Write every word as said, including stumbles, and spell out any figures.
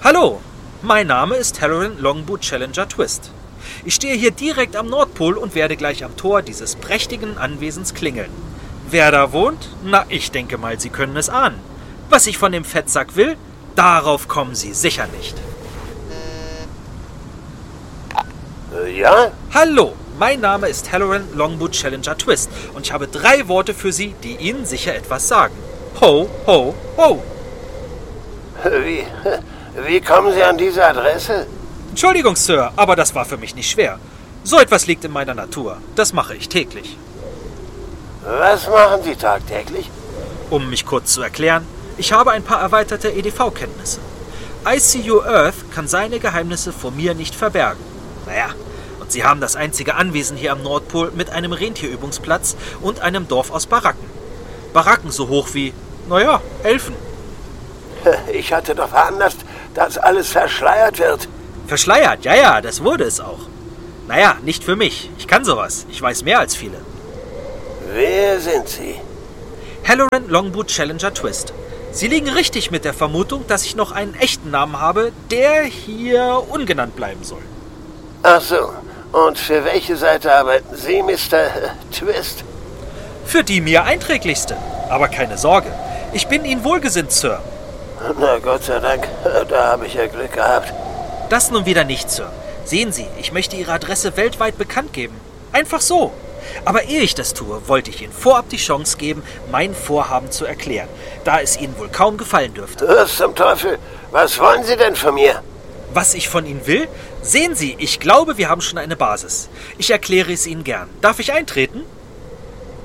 Hallo, mein Name ist Halloran Longboot Challenger Twist. Ich stehe hier direkt am Nordpol und werde gleich am Tor dieses prächtigen Anwesens klingeln. Wer da wohnt? Na, ich denke mal, Sie können es ahnen. Was ich von dem Fettsack will, darauf kommen Sie sicher nicht. Äh, ja? Hallo, mein Name ist Halloran Longboot Challenger Twist und ich habe drei Worte für Sie, die Ihnen sicher etwas sagen. Ho, ho, ho. Wie, wie kommen Sie an diese Adresse? Entschuldigung, Sir, aber das war für mich nicht schwer. So etwas liegt in meiner Natur. Das mache ich täglich. Was machen Sie tagtäglich? Um mich kurz zu erklären, ich habe ein paar erweiterte E D V-Kenntnisse. I C U Earth kann seine Geheimnisse vor mir nicht verbergen. Naja, und sie haben das einzige Anwesen hier am Nordpol mit einem Rentierübungsplatz und einem Dorf aus Baracken. Baracken so hoch wie, naja, Elfen. Ich hatte doch veranlasst, dass alles verschleiert wird. Verschleiert, ja, ja, das wurde es auch. Naja, nicht für mich. Ich kann sowas. Ich weiß mehr als viele. Wer sind Sie? Halloran Longboot Challenger Twist. Sie liegen richtig mit der Vermutung, dass ich noch einen echten Namen habe, der hier ungenannt bleiben soll. Ach so. Und für welche Seite arbeiten Sie, Mister Twist? Für die mir einträglichste. Aber keine Sorge. Ich bin Ihnen wohlgesinnt, Sir. Na Gott sei Dank, da habe ich ja Glück gehabt. Das nun wieder nicht, Sir. Sehen Sie, ich möchte Ihre Adresse weltweit bekannt geben. Einfach so. Aber ehe ich das tue, wollte ich Ihnen vorab die Chance geben, mein Vorhaben zu erklären, da es Ihnen wohl kaum gefallen dürfte. Was zum Teufel? Was wollen Sie denn von mir? Was ich von Ihnen will? Sehen Sie, ich glaube, wir haben schon eine Basis. Ich erkläre es Ihnen gern. Darf ich eintreten?